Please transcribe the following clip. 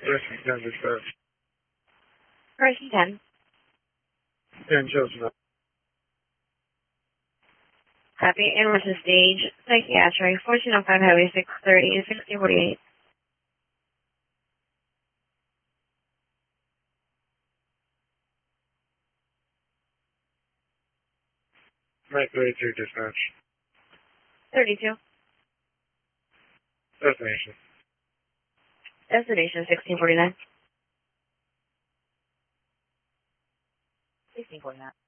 Person 10 dispatch. Person 10. 10 chosen. Copy. Emergency stage. Psychiatric. 1405 Highway 630, 6048. Mike 32 dispatch. 32. Destination. Destination 1649. 1649.